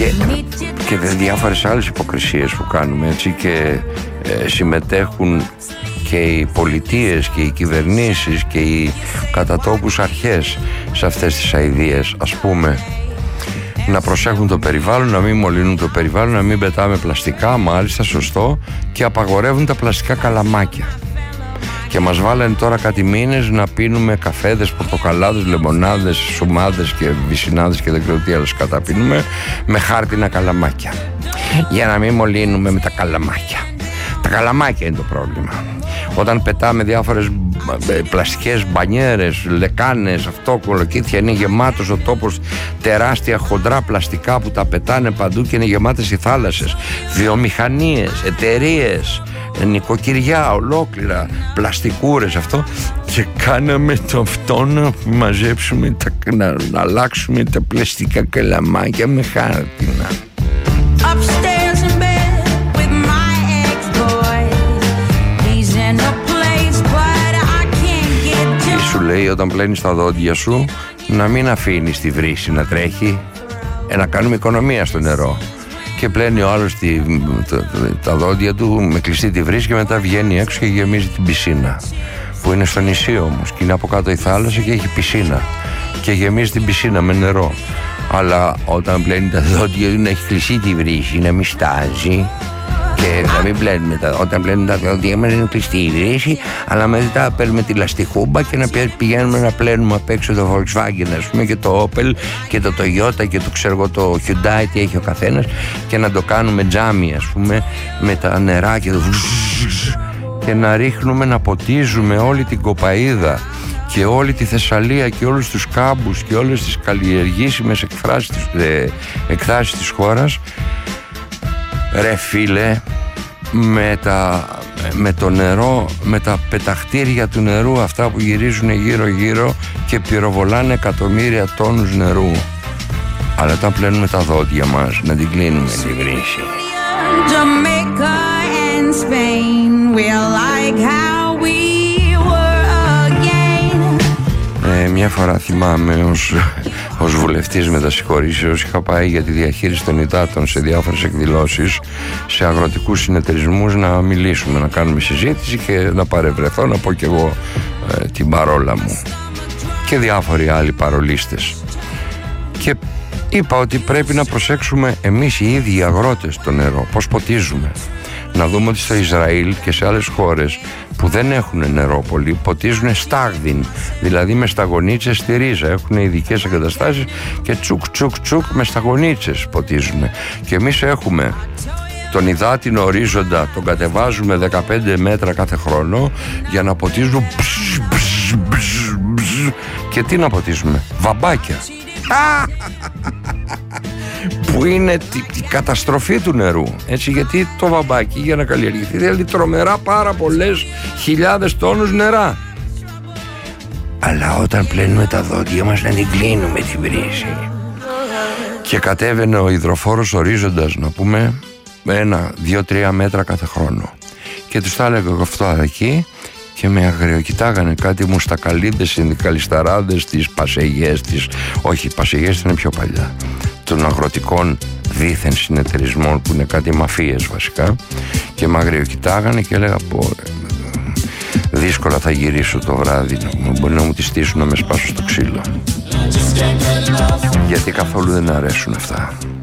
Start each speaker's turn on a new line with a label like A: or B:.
A: και διάφορες άλλες υποκρισίες που κάνουμε, έτσι, και συμμετέχουν και οι πολιτείες και οι κυβερνήσεις και οι κατατόπους αρχές σε αυτές τις αηδίες. Ας πούμε, να προσέχουν το περιβάλλον, να μην μολύνουν το περιβάλλον, να μην πετάμε πλαστικά, μάλιστα, σωστό, και απαγορεύουν τα πλαστικά καλαμάκια. Και μας βάλανε τώρα κάτι μήνες να πίνουμε καφέδες, πορτοκαλάδες, λεμονάδες, σουμάδες και βυσινάδες και δεν ξέρω τι άλλο καταπίνουμε, με χάρτινα καλαμάκια, για να μην μολύνουμε με τα καλαμάκια. Τα καλαμάκια είναι το πρόβλημα. Όταν πετάμε διάφορες πλαστικές μπανιέρες, λεκάνες, αυτό, κολοκύθια, είναι γεμάτος ο τόπος τεράστια χοντρά πλαστικά που τα πετάνε παντού και είναι γεμάτες οι θάλασσες. Βιομηχανίες, εταιρείες, νοικοκυριά ολόκληρα, πλαστικούρες, αυτό. Και κάναμε το αυτό να μαζέψουμε, να αλλάξουμε τα πλαστικά καλαμάκια με χάρτινα. Σου λέει, όταν πλένεις τα δόντια σου, να μην αφήνεις τη βρύση να τρέχει, να κάνουμε οικονομία στο νερό. Και πλένει ο άλλος τα δόντια του με κλειστή τη βρύση και μετά βγαίνει έξω και γεμίζει την πισίνα, που είναι στο νησί όμως και είναι από κάτω η θάλασσα και έχει πισίνα και γεμίζει την πισίνα με νερό. Αλλά όταν πλένει τα δόντια του να έχει κλειστεί τη βρύση, να μην στάζει. Και να μην πλένουμε όταν πλένουμε τα δόντια μας είναι κλειστή η βρύση, αλλά μετά παίρνουμε τη λαστιχούμπα και να πηγαίνουμε να πλένουμε απ' έξω το Volkswagen, ας πούμε, και το Opel και το Toyota και το ξέρω το Hyundai, τι έχει ο καθένας, και να το κάνουμε τζάμι, ας πούμε, με τα νερά και να ρίχνουμε, να ποτίζουμε όλη την Κοπαΐδα και όλη τη Θεσσαλία και όλους τους κάμπους και όλες τις καλλιεργήσιμες εκφράσεις της χώρας. Ρε φίλε, με το νερό, με τα πεταχτήρια του νερού αυτά που γυρίζουν γύρω γύρω και πυροβολάνε εκατομμύρια τόνους νερού. Αλλά όταν πλένουμε τα δόντια μας, να την κλείνουμε τη βρύση. Μια φορά θυμάμαι ως βουλευτής μετασυγχωρήσεως είχα πάει για τη διαχείριση των υδάτων σε διάφορες εκδηλώσεις, σε αγροτικούς συνεταιρισμούς, να μιλήσουμε, να κάνουμε συζήτηση και να παρευρεθώ, να πω κι εγώ την παρόλα μου και διάφοροι άλλοι παρολίστες. Και είπα ότι πρέπει να προσέξουμε εμείς οι ίδιοι οι αγρότες το νερό, πώς ποτίζουμε. Να δούμε ότι στο Ισραήλ και σε άλλες χώρες που δεν έχουν νερό πολύ, ποτίζουν στάγδιν, δηλαδή με σταγονίτσες στη ρίζα. Έχουν ειδικές εγκαταστάσεις και τσουκ τσουκ τσουκ με σταγονίτσες ποτίζουν. Και εμείς έχουμε τον υδάτινο ορίζοντα, τον κατεβάζουμε 15 μέτρα κάθε χρόνο για να ποτίζουμε και τι να ποτίζουμε, βαμπάκια που είναι η καταστροφή του νερού, έτσι, γιατί το βαμπάκι για να καλλιεργηθεί θέλει τρομερά πάρα πολλές χιλιάδες τόνους νερά. Αλλά όταν πλένουμε τα δόντια μας, να την κλείνουμε την βρύση. Και κατέβαινε ο υδροφόρος ορίζοντας, να πούμε, 1-2-3 μέτρα κάθε χρόνο, και τους τα έλεγα αυτό εκεί και με αγριοκοιτάγανε κάτι μουστακαλίδες, συνδικαλισταράδες, τις πασεγιές όχι, οι πασεγιές είναι πιο παλιά, των αγροτικών δίθεν συνεταιρισμών που είναι κάτι μαφίες βασικά, και με αγριοκοιτάγανε και έλεγα δύσκολα θα γυρίσω το βράδυ, μπορεί να μου τη στήσουν να με σπάσω στο ξύλο, γιατί καθόλου δεν αρέσουν αυτά.